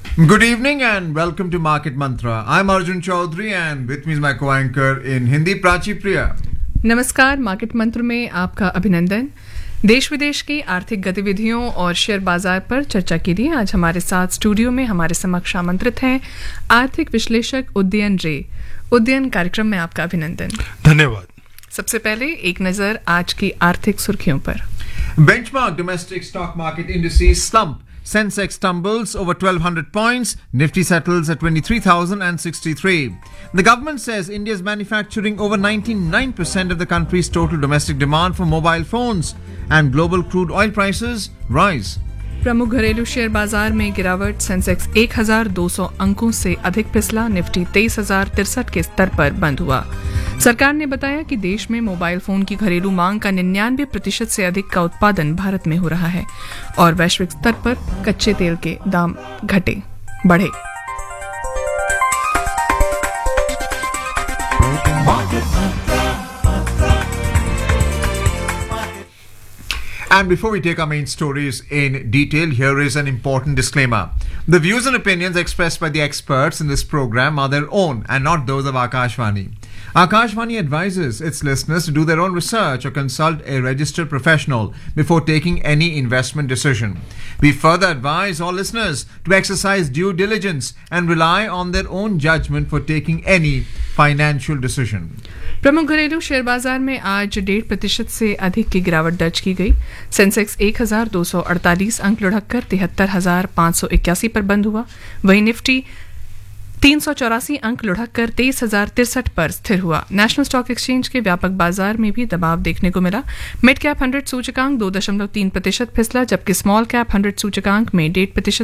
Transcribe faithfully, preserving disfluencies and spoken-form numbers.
Good evening and welcome to Market Mantra. I'm Arjun Chaudhary and with me is my co-anchor in Hindi, Prachi Priya. नमस्कार, market मंत्र में आपका अभिनंदन। देश विदेश की आर्थिक गतिविधियों और शेयर बाजार पर चर्चा के लिए आज हमारे साथ स्टूडियो में हमारे समक्ष आमंत्रित हैं आर्थिक विश्लेषक उदयन रे। उदयन, कार्यक्रम में आपका अभिनंदन। धन्यवाद। सबसे पहले एक नजर आज की आर्थिक सुर्खियों पर। Benchmark domestic stock market indices slump. Sensex tumbles over twelve hundred points. Nifty settles at twenty-three thousand sixty-three. The government says India is manufacturing over ninety-nine percent of the country's total domestic demand for mobile phones. And global crude oil prices rise. प्रमुख घरेलू share बाजार में गिरावट। Sensex एक हज़ार दो सौ अंकों से अधिक फिसला। निफ्टी तेईस हजार तिरसठ के स्तर पर बंद हुआ। सरकार ने बताया कि देश में मोबाइल फोन की घरेलू मांग का निन्यानवे प्रतिशत से अधिक का उत्पादन भारत में हो रहा है और वैश्विक स्तर पर कच्चे तेल के दाम घटे बढ़े। And before we take our main stories in detail, here is an important disclaimer. The views and opinions expressed by the experts in this program are their own and not those of Akashvani. Akashvani advises its listeners to do their own research or consult a registered professional before taking any investment decision. We further advise all listeners to exercise due diligence and rely on their own judgment for taking any financial decision. प्रमुख घरेलू share बाजार में आज डेढ़ प्रतिशत से अधिक की गिरावट दर्ज की गई। सेंसेक्स एक हजार दो सौ अड़तालीस अंक लुढ़ककर तिहत्तर हजार पाँच सौ इक्यासी पर बंद हुआ। वहीं निफ्टी तीन सौ चौरासी अंक लुढ़ककर तेईस हजार तिरसठ पर स्थिर हुआ। नेशनल स्टॉक एक्सचेंज के व्यापक बाजार में भी दबाव देखने को मिला। मिड कैप हंड्रेड सूचकांक दो दशमलव तीन प्रतिशत फिसला, जबकि स्मॉल कैप हंड्रेड सूचकांक में डेढ़ प्रतिशत